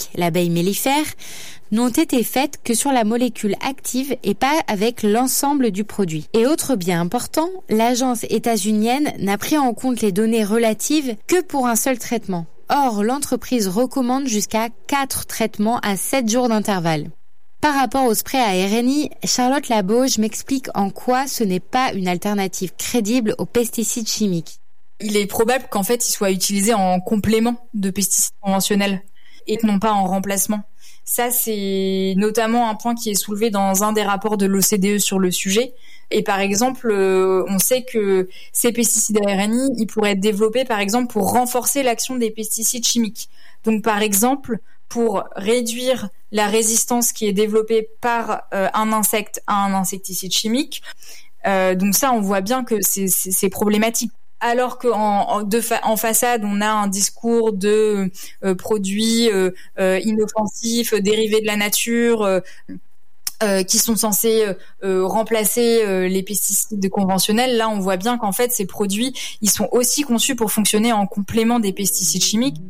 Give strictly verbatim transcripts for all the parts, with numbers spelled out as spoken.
chimiques, l'abeille mellifère, n'ont été faites que sur la molécule active et pas avec l'ensemble du produit. Et autre bien important, l'agence états-unienne n'a pris en compte les données relatives que pour un seul traitement. Or, l'entreprise recommande jusqu'à quatre traitements à sept jours d'intervalle. Par rapport au spray à R N I, Charlotte Labauge m'explique en quoi ce n'est pas une alternative crédible aux pesticides chimiques. Il est probable qu'en fait, il soit utilisé en complément de pesticides conventionnels et non pas en remplacement. Ça, c'est notamment un point qui est soulevé dans un des rapports de l'O C D E sur le sujet. Et par exemple, euh, on sait que ces pesticides à R N I, ils pourraient être développés par exemple pour renforcer l'action des pesticides chimiques. Donc par exemple, pour réduire la résistance qui est développée par euh, un insecte à un insecticide chimique. Euh, donc ça, on voit bien que c'est, c'est, c'est problématique. Alors qu'en en, de fa- en façade, on a un discours de euh, produits euh, euh, inoffensifs, dérivés de la nature, euh, euh, qui sont censés euh, remplacer euh, les pesticides conventionnels. Là, on voit bien qu'en fait, ces produits, ils sont aussi conçus pour fonctionner en complément des pesticides chimiques.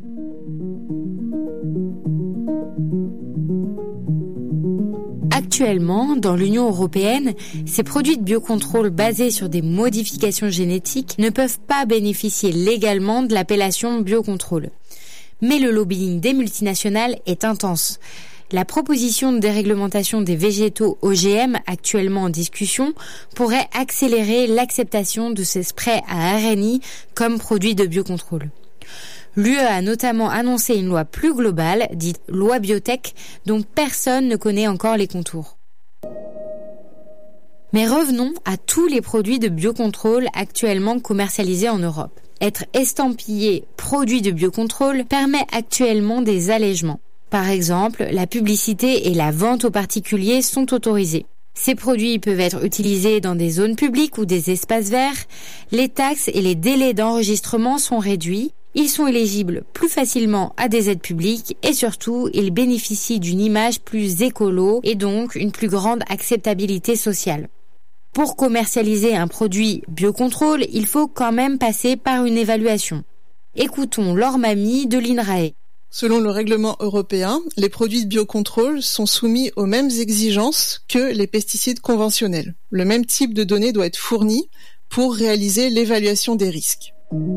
Actuellement, dans l'Union européenne, ces produits de biocontrôle basés sur des modifications génétiques ne peuvent pas bénéficier légalement de l'appellation biocontrôle. Mais le lobbying des multinationales est intense. La proposition de déréglementation des végétaux O G M, actuellement en discussion, pourrait accélérer l'acceptation de ces sprays à R N I comme produits de biocontrôle. L'U E a notamment annoncé une loi plus globale, dite loi biotech, dont personne ne connaît encore les contours. Mais revenons à tous les produits de biocontrôle actuellement commercialisés en Europe. Être estampillé produit de biocontrôle permet actuellement des allègements. Par exemple, la publicité et la vente aux particuliers sont autorisées. Ces produits peuvent être utilisés dans des zones publiques ou des espaces verts. Les taxes et les délais d'enregistrement sont réduits. Ils sont éligibles plus facilement à des aides publiques et surtout, ils bénéficient d'une image plus écolo et donc une plus grande acceptabilité sociale. Pour commercialiser un produit biocontrôle, il faut quand même passer par une évaluation. Écoutons Laure Mamy de l'I N R A E. Selon le règlement européen, les produits de biocontrôle sont soumis aux mêmes exigences que les pesticides conventionnels. Le même type de données doit être fourni pour réaliser l'évaluation des risques.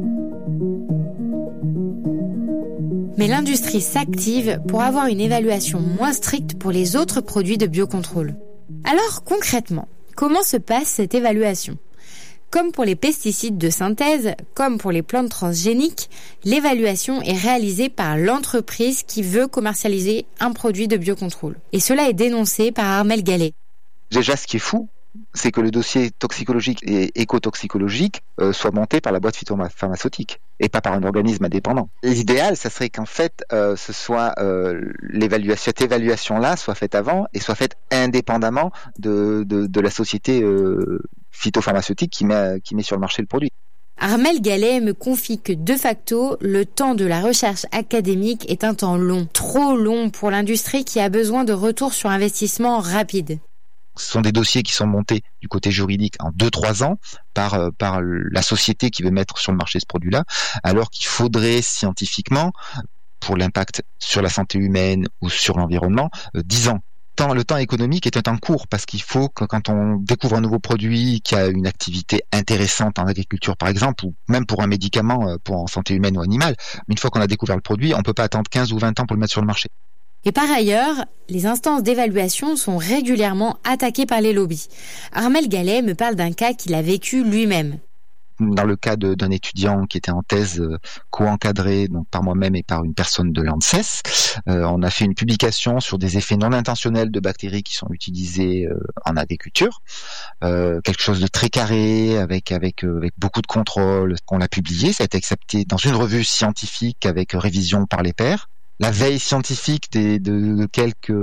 Mais l'industrie s'active pour avoir une évaluation moins stricte pour les autres produits de biocontrôle. Alors concrètement, comment se passe cette évaluation ? Comme pour les pesticides de synthèse, comme pour les plantes transgéniques, l'évaluation est réalisée par l'entreprise qui veut commercialiser un produit de biocontrôle. Et cela est dénoncé par Armelle Gallet. Déjà, ce qui est fou, c'est que le dossier toxicologique et écotoxicologique euh, soit monté par la boîte phytopharmaceutique et pas par un organisme indépendant. L'idéal, ça serait qu'en fait, euh, ce soit euh, l'évaluation, cette évaluation-là soit faite avant et soit faite indépendamment de, de, de la société euh, phytopharmaceutique qui met, qui met sur le marché le produit. Armelle Gallet me confie que de facto, le temps de la recherche académique est un temps long, trop long pour l'industrie qui a besoin de retours sur investissement rapides. Ce sont des dossiers qui sont montés du côté juridique en deux trois ans par euh, par la société qui veut mettre sur le marché ce produit-là, alors qu'il faudrait scientifiquement, pour l'impact sur la santé humaine ou sur l'environnement, euh, dix ans. Tant, le temps économique est un temps court parce qu'il faut que quand on découvre un nouveau produit qui a une activité intéressante en agriculture par exemple, ou même pour un médicament pour en santé humaine ou animale, mais une fois qu'on a découvert le produit, on ne peut pas attendre quinze ou vingt ans pour le mettre sur le marché. Et par ailleurs, les instances d'évaluation sont régulièrement attaquées par les lobbies. Armelle Gallet me parle d'un cas qu'il a vécu lui-même. Dans le cas de, d'un étudiant qui était en thèse euh, co-encadrée donc par moi-même et par une personne de l'ANSES, euh, on a fait une publication sur des effets non intentionnels de bactéries qui sont utilisées euh, en agriculture, euh, quelque chose de très carré avec avec euh, avec beaucoup de contrôle. On l'a publié, ça a été accepté dans une revue scientifique avec révision par les pairs. La veille scientifique des, de, de quelques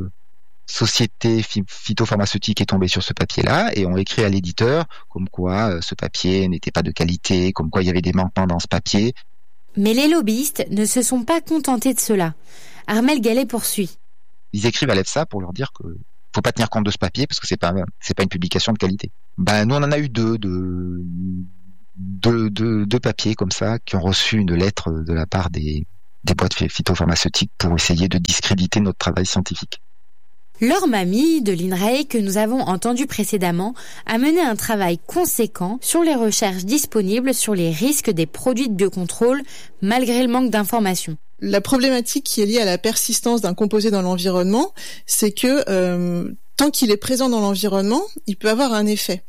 société phytopharmaceutique est tombée sur ce papier-là et ont écrit à l'éditeur comme quoi euh, ce papier n'était pas de qualité, comme quoi il y avait des manquements dans ce papier. Mais les lobbyistes ne se sont pas contentés de cela. Armelle Gallet poursuit. Ils écrivent à l'EFSA pour leur dire que faut pas tenir compte de ce papier parce que c'est pas c'est pas une publication de qualité. Ben nous on en a eu deux de deux deux deux papiers comme ça qui ont reçu une lettre de la part des des boîtes phytopharmaceutiques pour essayer de discréditer notre travail scientifique. Laure Mamy de l'I N R A E, que nous avons entendu précédemment, a mené un travail conséquent sur les recherches disponibles sur les risques des produits de biocontrôle, malgré le manque d'informations. La problématique qui est liée à la persistance d'un composé dans l'environnement, c'est que euh, tant qu'il est présent dans l'environnement, il peut avoir un effet.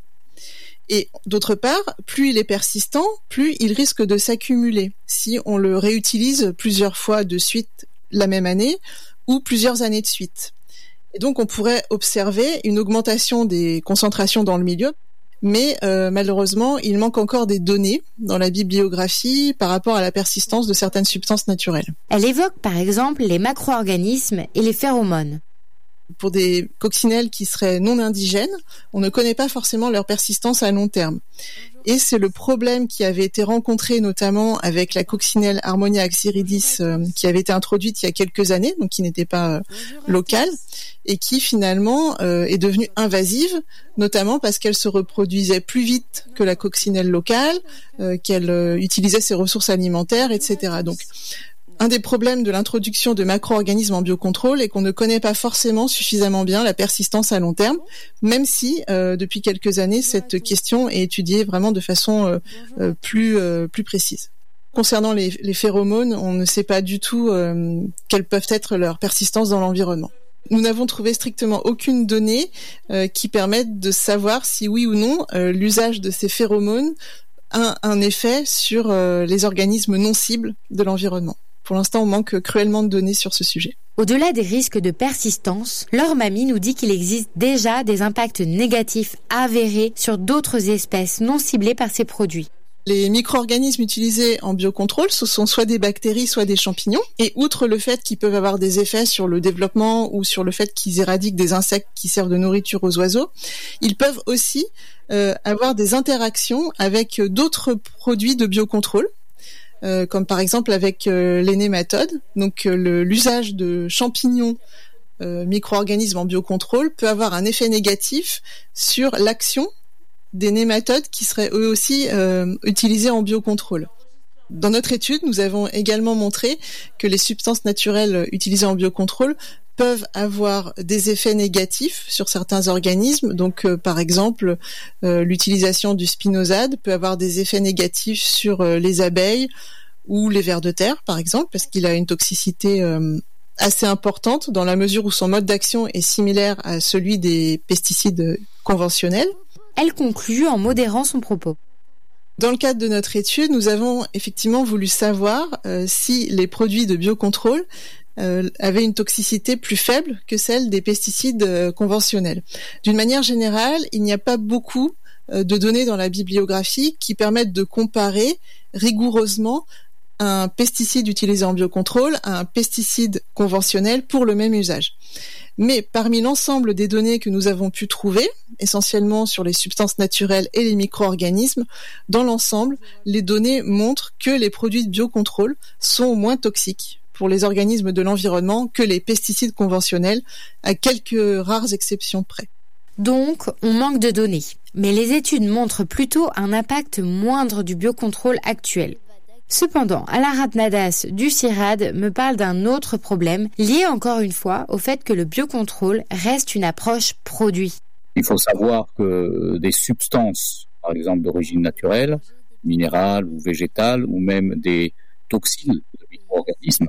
Et d'autre part, plus il est persistant, plus il risque de s'accumuler si on le réutilise plusieurs fois de suite la même année ou plusieurs années de suite. Et donc on pourrait observer une augmentation des concentrations dans le milieu, mais euh, malheureusement, il manque encore des données dans la bibliographie par rapport à la persistance de certaines substances naturelles. Elle évoque par exemple les macro-organismes et les phéromones. Pour des coccinelles qui seraient non indigènes, on ne connaît pas forcément leur persistance à long terme. Et c'est le problème qui avait été rencontré notamment avec la coccinelle Harmonia axyridis euh, qui avait été introduite il y a quelques années, donc qui n'était pas euh, locale, et qui finalement euh, est devenue invasive, notamment parce qu'elle se reproduisait plus vite que la coccinelle locale, euh, qu'elle euh, utilisait ses ressources alimentaires, et cetera. Donc, un des problèmes de l'introduction de macro-organismes en biocontrôle est qu'on ne connaît pas forcément suffisamment bien la persistance à long terme, même si euh, depuis quelques années cette question est étudiée vraiment de façon euh, euh, plus euh, plus précise. Concernant les, les phéromones, on ne sait pas du tout euh, quelles peuvent être leurs persistances dans l'environnement. Nous n'avons trouvé strictement aucune donnée euh, qui permette de savoir si oui ou non euh, l'usage de ces phéromones a un effet sur euh, les organismes non cibles de l'environnement. Pour l'instant, on manque cruellement de données sur ce sujet. Au-delà des risques de persistance, Laure Mamy nous dit qu'il existe déjà des impacts négatifs avérés sur d'autres espèces non ciblées par ces produits. Les micro-organismes utilisés en biocontrôle, ce sont soit des bactéries, soit des champignons. Et outre le fait qu'ils peuvent avoir des effets sur le développement ou sur le fait qu'ils éradiquent des insectes qui servent de nourriture aux oiseaux, ils peuvent aussi euh, avoir des interactions avec d'autres produits de biocontrôle. Euh, comme par exemple avec euh, les nématodes. Donc euh, le, l'usage de champignons euh, micro-organismes en biocontrôle peut avoir un effet négatif sur l'action des nématodes qui seraient eux aussi euh, utilisés en biocontrôle. Dans notre étude, nous avons également montré que les substances naturelles utilisées en biocontrôle peuvent avoir des effets négatifs sur certains organismes. Donc, euh, par exemple, euh, l'utilisation du spinosade peut avoir des effets négatifs sur euh, les abeilles ou les vers de terre, par exemple, parce qu'il a une toxicité euh, assez importante dans la mesure où son mode d'action est similaire à celui des pesticides conventionnels. Elle conclut en modérant son propos. Dans le cadre de notre étude, nous avons effectivement voulu savoir euh, si les produits de biocontrôle Euh, avait une toxicité plus faible que celle des pesticides euh, conventionnels. D'une manière générale, il n'y a pas beaucoup euh, de données dans la bibliographie qui permettent de comparer rigoureusement un pesticide utilisé en biocontrôle à un pesticide conventionnel pour le même usage. Mais parmi l'ensemble des données que nous avons pu trouver, essentiellement sur les substances naturelles et les micro-organismes, dans l'ensemble, les données montrent que les produits de biocontrôle sont moins toxiques pour les organismes de l'environnement que les pesticides conventionnels, à quelques rares exceptions près. Donc, on manque de données. Mais les études montrent plutôt un impact moindre du biocontrôle actuel. Cependant, Alain Ratnadas du CIRAD me parle d'un autre problème, lié encore une fois au fait que le biocontrôle reste une approche produit. Il faut savoir que des substances, par exemple d'origine naturelle, minérale ou végétale, ou même des toxines de micro-organismes,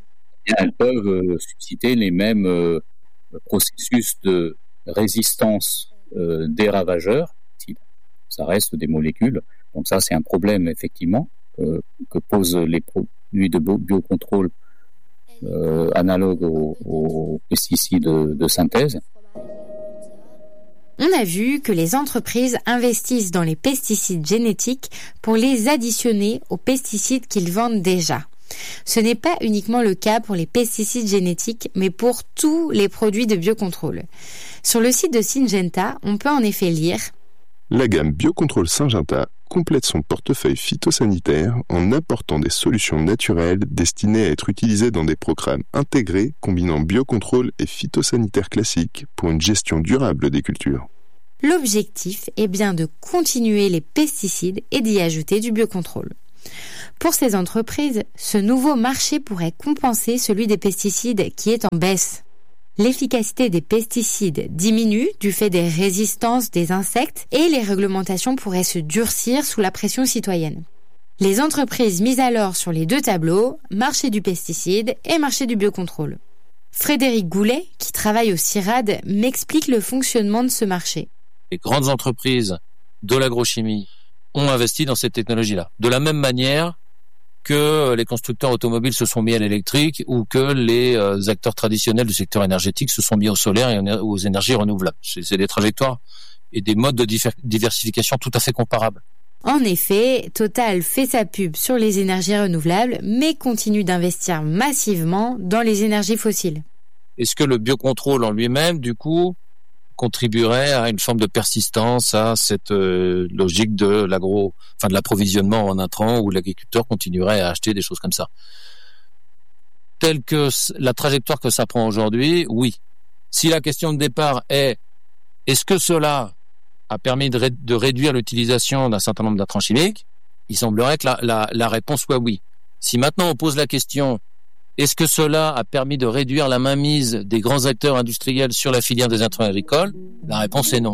elles peuvent susciter les mêmes euh, processus de résistance euh, des ravageurs. Ça reste des molécules. Donc ça, c'est un problème, effectivement, euh, que posent les produits de biocontrôle euh, analogues aux, aux pesticides de, de synthèse. On a vu que les entreprises investissent dans les pesticides génétiques pour les additionner aux pesticides qu'ils vendent déjà. Ce n'est pas uniquement le cas pour les pesticides génétiques, mais pour tous les produits de biocontrôle. Sur le site de Syngenta, on peut en effet lire « La gamme Biocontrôle Syngenta complète son portefeuille phytosanitaire en apportant des solutions naturelles destinées à être utilisées dans des programmes intégrés combinant biocontrôle et phytosanitaire classique pour une gestion durable des cultures. » L'objectif est bien de continuer les pesticides et d'y ajouter du biocontrôle. Pour ces entreprises, ce nouveau marché pourrait compenser celui des pesticides qui est en baisse. L'efficacité des pesticides diminue du fait des résistances des insectes et les réglementations pourraient se durcir sous la pression citoyenne. Les entreprises mises alors sur les deux tableaux, marché du pesticide et marché du biocontrôle. Frédéric Goulet, qui travaille au CIRAD, m'explique le fonctionnement de ce marché. Les grandes entreprises de l'agrochimie ont investi dans cette technologie-là. De la même manière que les constructeurs automobiles se sont mis à l'électrique ou que les acteurs traditionnels du secteur énergétique se sont mis au solaire et aux énergies renouvelables. C'est des trajectoires et des modes de diversification tout à fait comparables. En effet, Total fait sa pub sur les énergies renouvelables, mais continue d'investir massivement dans les énergies fossiles. Est-ce que le biocontrôle en lui-même, du coup, contribuerait à une forme de persistance à cette euh, logique de l'agro, enfin de l'approvisionnement en intrants où l'agriculteur continuerait à acheter des choses comme ça. Telle que la trajectoire que ça prend aujourd'hui, oui. Si la question de départ est est-ce que cela a permis de, ré- de réduire l'utilisation d'un certain nombre d'intrants chimiques, il semblerait que la, la, la réponse soit oui. Si maintenant on pose la question est-ce que cela a permis de réduire la mainmise des grands acteurs industriels sur la filière des intrants agricoles? La réponse est non.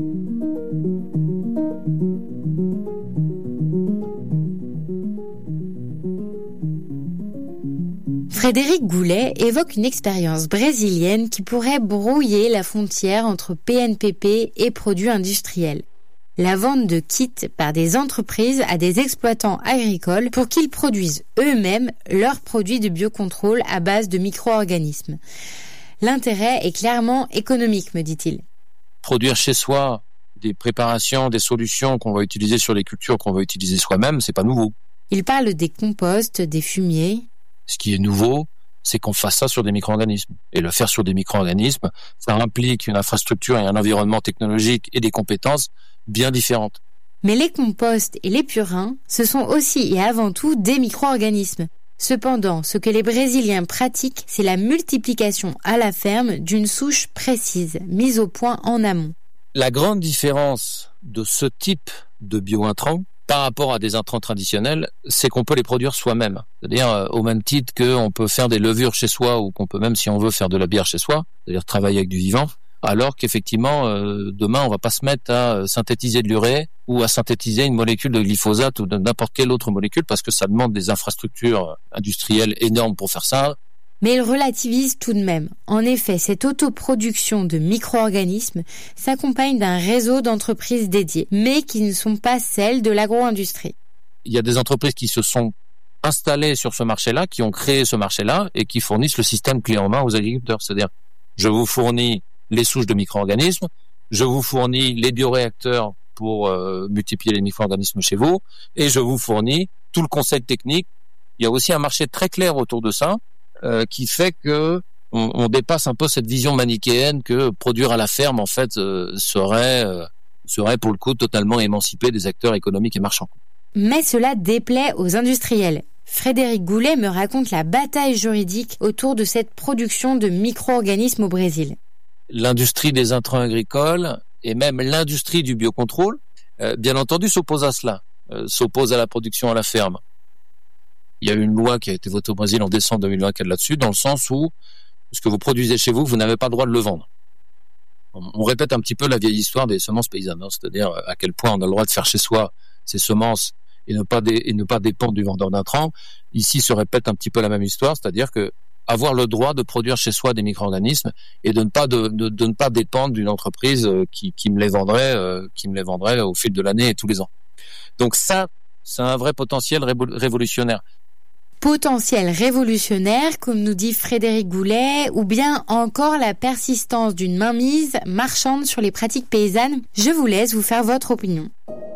Frédéric Goulet évoque une expérience brésilienne qui pourrait brouiller la frontière entre P N P P et produits industriels. La vente de kits par des entreprises à des exploitants agricoles pour qu'ils produisent eux-mêmes leurs produits de biocontrôle à base de micro-organismes. L'intérêt est clairement économique, me dit-il. Produire chez soi des préparations, des solutions qu'on va utiliser sur les cultures qu'on va utiliser soi-même, c'est pas nouveau. Il parle des composts, des fumiers. Ce qui est nouveau, c'est qu'on fasse ça sur des micro-organismes. Et le faire sur des micro-organismes, ça implique une infrastructure et un environnement technologique et des compétences bien différentes. Mais les composts et les purins, ce sont aussi et avant tout des micro-organismes. Cependant, ce que les Brésiliens pratiquent, c'est la multiplication à la ferme d'une souche précise, mise au point en amont. La grande différence de ce type de bio-intrants par rapport à des intrants traditionnels, c'est qu'on peut les produire soi-même. C'est-à-dire euh, au même titre qu'on peut faire des levures chez soi ou qu'on peut même, si on veut, faire de la bière chez soi, c'est-à-dire travailler avec du vivant, alors qu'effectivement, euh, demain, on va pas se mettre à synthétiser de l'urée ou à synthétiser une molécule de glyphosate ou de n'importe quelle autre molécule parce que ça demande des infrastructures industrielles énormes pour faire ça. Mais il relativise tout de même. En effet, cette autoproduction de micro-organismes s'accompagne d'un réseau d'entreprises dédiées, mais qui ne sont pas celles de l'agro-industrie. Il y a des entreprises qui se sont installées sur ce marché-là, qui ont créé ce marché-là et qui fournissent le système clé en main aux agriculteurs. C'est-à-dire, je vous fournis les souches de micro-organismes, je vous fournis les bioréacteurs pour euh, multiplier les micro-organismes chez vous, et je vous fournis tout le conseil technique. Il y a aussi un marché très clair autour de ça, Euh, qui fait que on, on dépasse un peu cette vision manichéenne que produire à la ferme en fait euh, serait euh, serait pour le coup totalement émancipé des acteurs économiques et marchands. Mais cela déplaît aux industriels. Frédéric Goulet me raconte la bataille juridique autour de cette production de micro-organismes au Brésil. L'industrie des intrants agricoles et même l'industrie du biocontrôle, euh, bien entendu, s'oppose à cela, euh, s'oppose à la production à la ferme. Il y a eu une loi qui a été votée au Brésil en décembre deux mille vingt-quatre là-dessus, dans le sens où ce que vous produisez chez vous, vous n'avez pas le droit de le vendre. On, on répète un petit peu la vieille histoire des semences paysannes, hein, c'est-à-dire à quel point on a le droit de faire chez soi ses semences et ne pas, dé, et ne pas dépendre du vendeur d'intrants. Ici se répète un petit peu la même histoire, c'est-à-dire que avoir le droit de produire chez soi des micro-organismes et de ne pas de, de, de ne pas dépendre d'une entreprise qui, qui me les vendrait, euh, qui me les vendrait au fil de l'année et tous les ans. Donc ça, c'est un vrai potentiel révolutionnaire. Potentiel révolutionnaire, comme nous dit Frédéric Goulet, ou bien encore la persistance d'une mainmise marchande sur les pratiques paysannes? Je vous laisse vous faire votre opinion.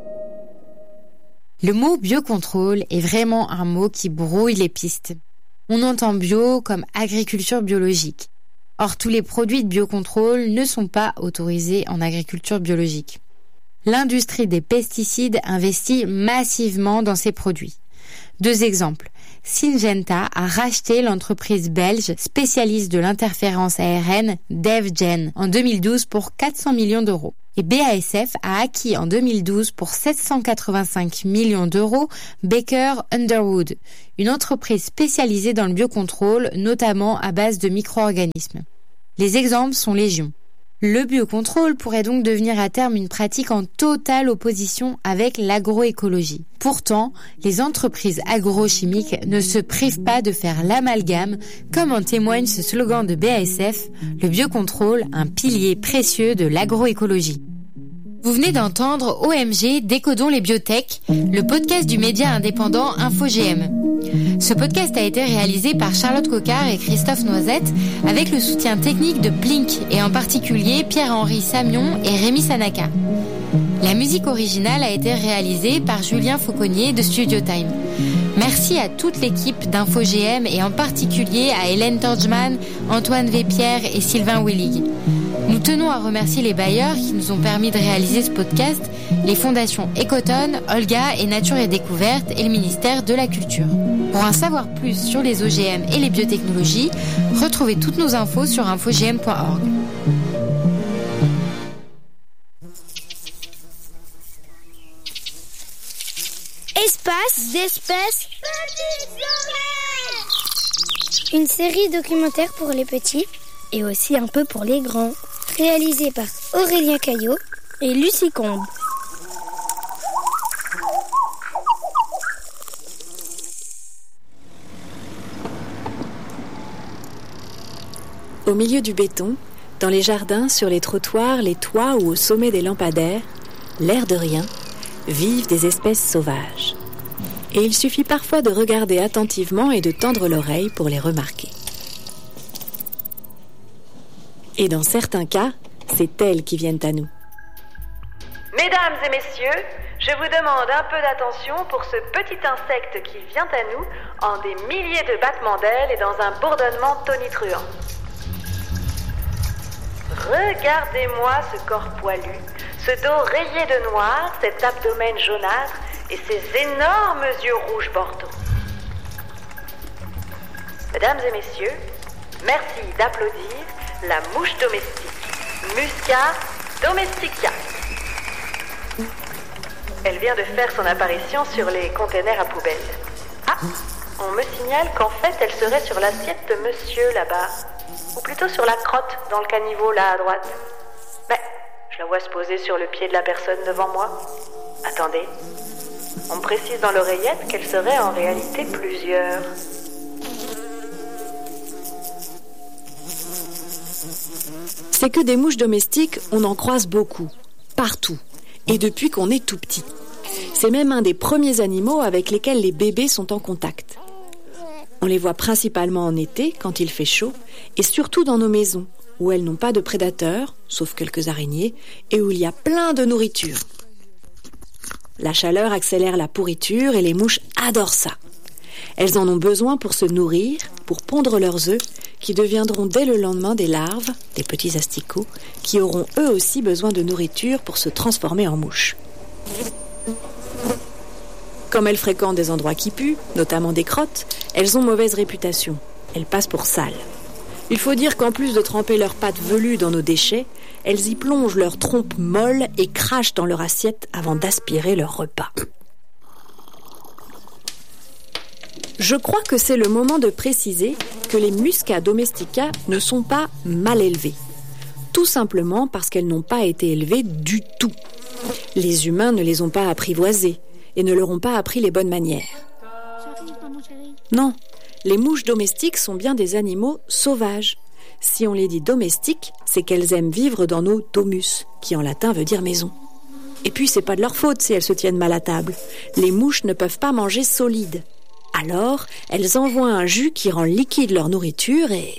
Le mot biocontrôle est vraiment un mot qui brouille les pistes. On entend bio comme agriculture biologique. Or, tous les produits de biocontrôle ne sont pas autorisés en agriculture biologique. L'industrie des pesticides investit massivement dans ces produits. Deux exemples. Syngenta a racheté l'entreprise belge spécialiste de l'interférence aérienne DevGen en deux mille douze pour quatre cents millions d'euros. Et B A S F a acquis en deux mille douze pour sept cent quatre-vingt-cinq millions d'euros Baker Underwood, une entreprise spécialisée dans le biocontrôle, notamment à base de micro-organismes. Les exemples sont légion. Le biocontrôle pourrait donc devenir à terme une pratique en totale opposition avec l'agroécologie. Pourtant, les entreprises agrochimiques ne se privent pas de faire l'amalgame, comme en témoigne ce slogan de B A S F, le biocontrôle, un pilier précieux de l'agroécologie. Vous venez d'entendre O M G Décodons les biotech, le podcast du média indépendant InfoGM. Ce podcast a été réalisé par Charlotte Coquart et Christophe Noisette avec le soutien technique de Blink et en particulier Pierre-Henri Samion et Rémi Sanaka. La musique originale a été réalisée par Julien Fauconnier de Studio Time. Merci à toute l'équipe d'InfoGM et en particulier à Hélène Torgman, Antoine Vépierre et Sylvain Willig. Nous tenons à remercier les bailleurs qui nous ont permis de réaliser ce podcast, les fondations Ecotone, Olga et Nature et Découverte et le ministère de la Culture. Pour en savoir plus sur les O G M et les biotechnologies, retrouvez toutes nos infos sur infogm point org. Espace d'espèces. Une série documentaire pour les petits et aussi un peu pour les grands. Réalisé par Aurélien Caillot et Lucie Combe. Au milieu du béton, dans les jardins, sur les trottoirs, les toits ou au sommet des lampadaires, l'air de rien, vivent des espèces sauvages. Et il suffit parfois de regarder attentivement et de tendre l'oreille pour les remarquer. Et dans certains cas, c'est elles qui viennent à nous. Mesdames et messieurs, je vous demande un peu d'attention pour ce petit insecte qui vient à nous en des milliers de battements d'ailes et dans un bourdonnement tonitruant. Regardez-moi ce corps poilu, ce dos rayé de noir, cet abdomen jaunâtre et ces énormes yeux rouges bordeaux. Mesdames et messieurs, merci d'applaudir la mouche domestique, Musca domestica. Elle vient de faire son apparition sur les containers à poubelle. Ah, on me signale qu'en fait, elle serait sur l'assiette de monsieur là-bas. Ou plutôt sur la crotte, dans le caniveau là à droite. Mais, je la vois se poser sur le pied de la personne devant moi. Attendez, on me précise dans l'oreillette qu'elle serait en réalité plusieurs. C'est que des mouches domestiques, on en croise beaucoup, partout, et depuis qu'on est tout petit. C'est même un des premiers animaux avec lesquels les bébés sont en contact. On les voit principalement en été, quand il fait chaud, et surtout dans nos maisons, où elles n'ont pas de prédateurs, sauf quelques araignées, et où il y a plein de nourriture. La chaleur accélère la pourriture et les mouches adorent ça. Elles en ont besoin pour se nourrir, pour pondre leurs œufs, qui deviendront dès le lendemain des larves, des petits asticots, qui auront eux aussi besoin de nourriture pour se transformer en mouches. Comme elles fréquentent des endroits qui puent, notamment des crottes, elles ont mauvaise réputation. Elles passent pour sales. Il faut dire qu'en plus de tremper leurs pattes velues dans nos déchets, elles y plongent leurs trompes molles et crachent dans leur assiette avant d'aspirer leur repas. Je crois que c'est le moment de préciser que les Musca domestica ne sont pas mal élevées. Tout simplement parce qu'elles n'ont pas été élevées du tout. Les humains ne les ont pas apprivoisées et ne leur ont pas appris les bonnes manières. Non, les mouches domestiques sont bien des animaux sauvages. Si on les dit domestiques, c'est qu'elles aiment vivre dans nos domus, qui en latin veut dire maison. Et puis c'est pas de leur faute si elles se tiennent mal à table. Les mouches ne peuvent pas manger solide. Alors, elles envoient un jus qui rend liquide leur nourriture et...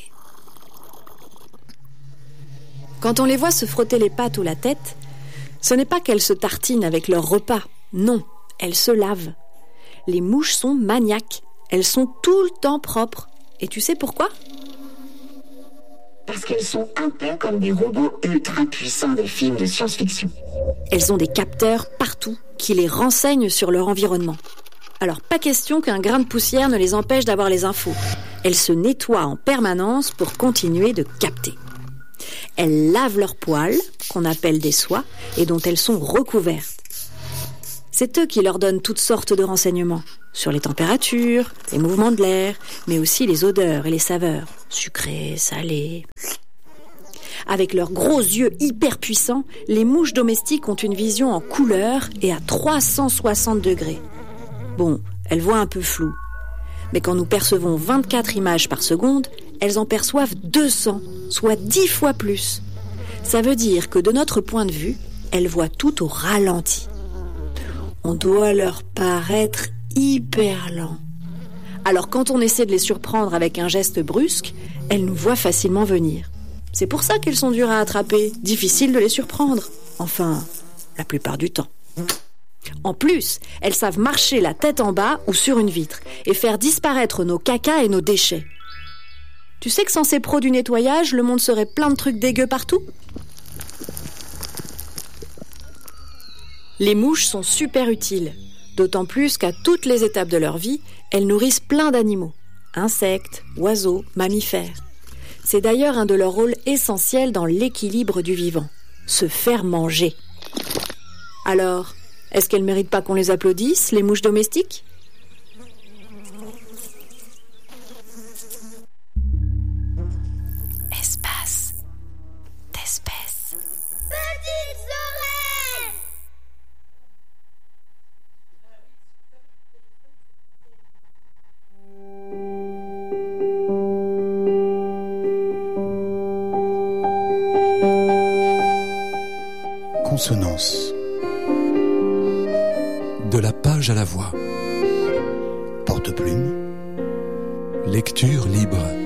Quand on les voit se frotter les pattes ou la tête, ce n'est pas qu'elles se tartinent avec leur repas. Non, elles se lavent. Les mouches sont maniaques. Elles sont tout le temps propres. Et tu sais pourquoi ? Parce qu'elles sont un peu comme des robots ultra puissants des films de science-fiction. Elles ont des capteurs partout qui les renseignent sur leur environnement. Alors pas question qu'un grain de poussière ne les empêche d'avoir les infos. Elles se nettoient en permanence pour continuer de capter. Elles lavent leurs poils, qu'on appelle des soies, et dont elles sont recouvertes. C'est eux qui leur donnent toutes sortes de renseignements sur les températures, les mouvements de l'air, mais aussi les odeurs et les saveurs, sucrées, salées. Avec leurs gros yeux hyper puissants, les mouches domestiques ont une vision en couleur et à trois cent soixante degrés. Bon, elles voient un peu flou. Mais quand nous percevons vingt-quatre images par seconde, elles en perçoivent deux cents, soit dix fois plus. Ça veut dire que de notre point de vue, elles voient tout au ralenti. On doit leur paraître hyper lent. Alors quand on essaie de les surprendre avec un geste brusque, elles nous voient facilement venir. C'est pour ça qu'elles sont dures à attraper, difficile de les surprendre. Enfin, la plupart du temps. En plus, elles savent marcher la tête en bas ou sur une vitre et faire disparaître nos cacas et nos déchets. Tu sais que sans ces pros du nettoyage, le monde serait plein de trucs dégueux partout ? Les mouches sont super utiles, d'autant plus qu'à toutes les étapes de leur vie, elles nourrissent plein d'animaux, insectes, oiseaux, mammifères. C'est d'ailleurs un de leurs rôles essentiels dans l'équilibre du vivant, se faire manger. Alors, est-ce qu'elles ne méritent pas qu'on les applaudisse, les mouches domestiques ? Espace d'espèces. Petites oreilles! Consonance. De la page à la voix. Porte-plume. Lecture libre.